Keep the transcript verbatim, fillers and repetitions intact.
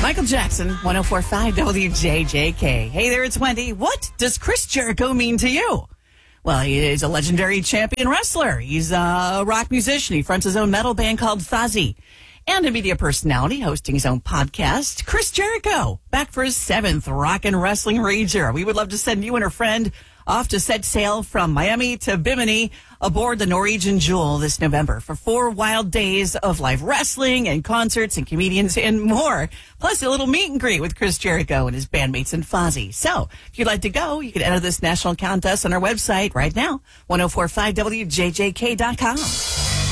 Michael Jackson, one oh four point five W J J K. Hey there, it's Wendy. What does Chris Jericho mean to you? Well, he is a legendary champion wrestler. He's a rock musician. He fronts his own metal band called Fozzy. And a media personality hosting his own podcast, Chris Jericho, back for his seventh Rock and Wrestling Rager. We would love to send you and a friend off to set sail from Miami to Bimini aboard the Norwegian Jewel this November for four wild days of live wrestling and concerts and comedians and more. Plus a little meet and greet with Chris Jericho and his bandmates in Fozzy. So if you'd like to go, you can enter this national contest on our website right now, ten forty-five W J J K dot com.